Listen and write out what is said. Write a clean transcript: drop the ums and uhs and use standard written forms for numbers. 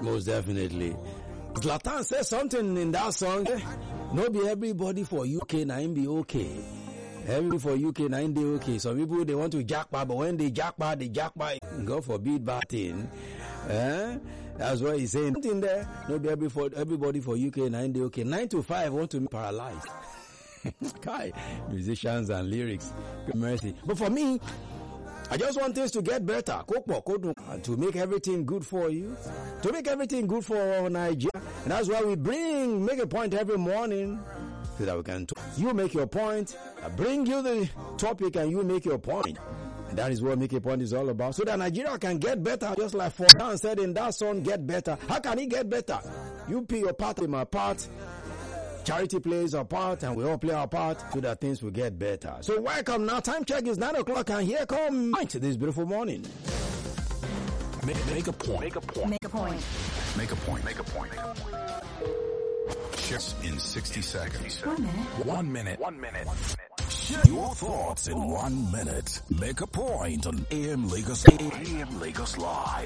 Most definitely. Zlatan said something in that song. No be everybody for UK na him be okay. Everybody for UK na him dey okay. Some people they want to jackpot, but when they jackpot, God forbid bad thing. That's what he's saying. Something there. No be everybody for UK na him dey okay. 9 to 5 want to be paralyzed. Kai, musicians and lyrics. Good mercy. But for me, I just want things to get better. To make everything good for you. To make everything good for Nigeria. And that's why we make a point every morning so that we can talk. You make your point. I bring you the topic and you make your point. And that is what Make a Point is all about. So that Nigeria can get better. Just like Fordan said in that song, get better. How can it get better? You play your part, in my part. Charity plays our part and we all play our part so that things will get better. So welcome now. Time check is 9 o'clock and here come this beautiful morning. Make a point. Make a point. Make a point. Make a point. Make a point. Shifts in 60 seconds. 1 minute. 1 minute. 1 minute. Share your thoughts in 1 minute. Make a point on AM Lagos. AM Lagos Live.